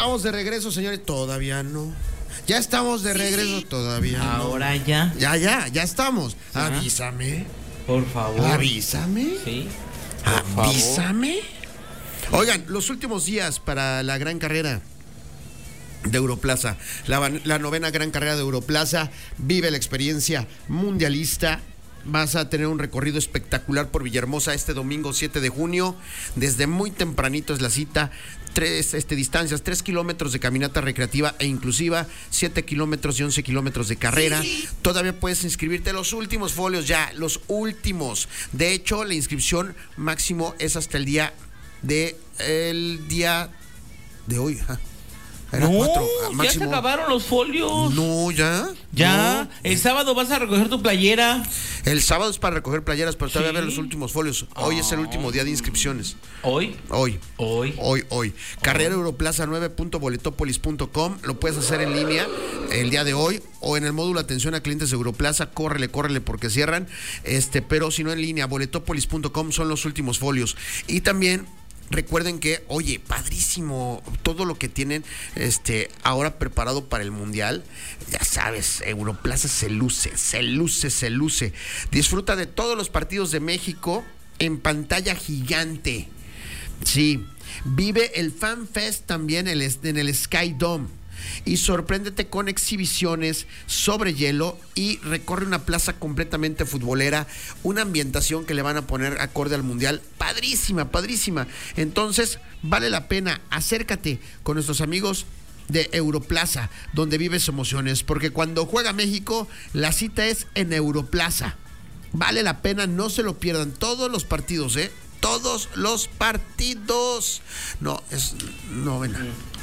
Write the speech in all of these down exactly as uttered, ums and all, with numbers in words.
Estamos de regreso, señores. Todavía no. Ya estamos de regreso, todavía no. Ahora ya. Ya, ya, ya estamos. ¿Sí? Avísame. Por favor. Avísame. Sí. Avísame. Oigan, los últimos días para la gran carrera de Europlaza, la, la novena gran carrera de Europlaza. Vive la experiencia mundialista. Vas a tener un recorrido espectacular por Villahermosa este domingo siete de junio. Desde muy tempranito es la cita. Tres este, distancias, tres kilómetros de caminata recreativa e inclusiva, siete kilómetros y once kilómetros de carrera. Sí. Todavía puedes inscribirte. Los últimos folios ya, los últimos. De hecho, la inscripción máximo es hasta el día de el día de hoy. ¿Ah? Era no, cuatro, ya se acabaron los folios. No, ya. Ya. No. El sábado vas a recoger tu playera. El sábado es para recoger playeras, pero todavía ¿Sí? ver los últimos folios. Hoy oh. es el último día de inscripciones. ¿Hoy? Hoy. Hoy. Hoy, hoy. Carrera Europlaza nueve punto boletopolis punto com. Lo puedes hacer en línea el día de hoy o en el módulo atención a clientes de Europlaza. Córrele, córrele porque cierran. Este, pero si no en línea, boletopolis punto com son los últimos folios. Y también recuerden que, oye, padrísimo todo lo que tienen este ahora preparado para el Mundial. Ya sabes, Europlaza se luce, se luce, se luce. Disfruta de todos los partidos de México en pantalla gigante. Sí, vive el Fan Fest también en el, en el Sky Dome. Y sorpréndete con exhibiciones sobre hielo y recorre una plaza completamente futbolera, una ambientación que le van a poner acorde al Mundial, padrísima, padrísima. Entonces, vale la pena, acércate con nuestros amigos de Europlaza, donde vives emociones, porque cuando juega México, la cita es en Europlaza. Vale la pena, no se lo pierdan, todos los partidos, ¿eh? Todos los partidos. No, es novena.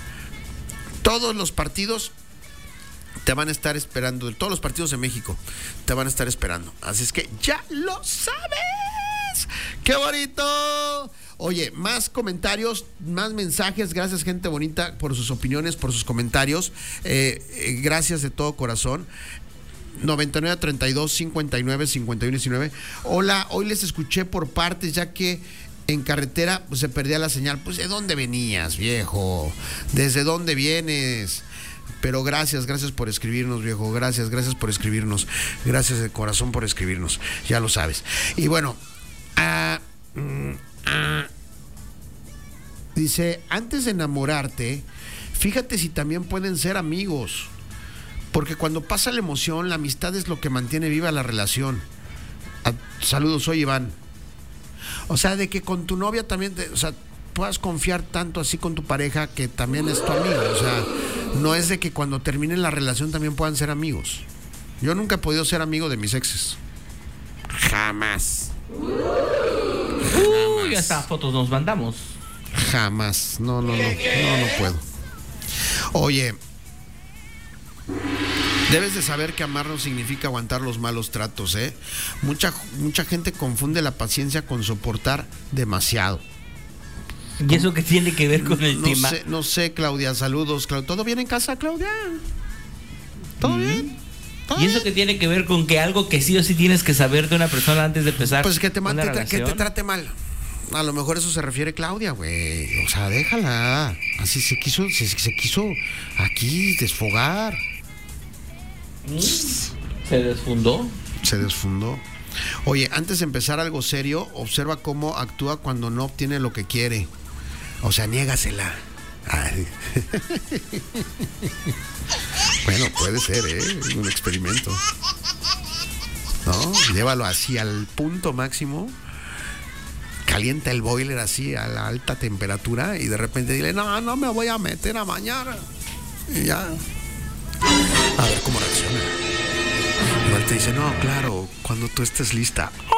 Todos los partidos te van a estar esperando, todos los partidos de México te van a estar esperando. Así es que ya lo sabes. ¡Qué bonito! Oye, más comentarios, más mensajes. Gracias, gente bonita, por sus opiniones, por sus comentarios. Eh, eh, gracias de todo corazón. noventa y nueve, treinta y dos, cincuenta y nueve, cincuenta y uno, diecinueve. Hola, hoy les escuché por partes, ya que en carretera pues, se perdía la señal. Pues, ¿de dónde venías, viejo? ¿Desde dónde vienes? Pero gracias, gracias por escribirnos, viejo. Gracias, gracias por escribirnos. Gracias de corazón por escribirnos. Ya lo sabes. Y bueno, ah, ah, dice, antes de enamorarte, fíjate si también pueden ser amigos. Porque cuando pasa la emoción, la amistad es lo que mantiene viva la relación. Ah, saludos, soy Iván. O sea, de que con tu novia también, te, o sea, puedas confiar tanto así con tu pareja que también es tu amigo. O sea, no es de que cuando terminen la relación también puedan ser amigos. Yo nunca he podido ser amigo de mis exes. Jamás. Uy, uh, hasta fotos nos mandamos. Jamás. No, no, no. No, no puedo. Oye, debes de saber que amar no significa aguantar los malos tratos, ¿eh? Mucha, mucha gente confunde la paciencia con soportar demasiado. ¿Y eso qué tiene que ver con el no tema? Sé, no sé, Claudia, saludos. ¿Todo bien en casa, Claudia? ¿Todo mm. bien? ¿Todo ¿Y eso bien? qué tiene que ver con que algo que sí o sí tienes que saber de una persona antes de empezar? Pues que te, una te, relación? que te trate mal. A lo mejor eso se refiere Claudia, güey. O sea, déjala. Así se quiso, se, se quiso aquí desfogar. ¿Se desfundó? Se desfundó. Oye, antes de empezar algo serio, observa cómo actúa cuando no obtiene lo que quiere. O sea, niégasela. Ay. Bueno, puede ser, ¿eh? Un experimento. ¿No? Llévalo así al punto máximo. Calienta el boiler así a la alta temperatura y de repente dile, no, no me voy a meter a bañar. Y ya. A ver cómo reacciona. Igual te dice, no, claro, cuando tú estés lista.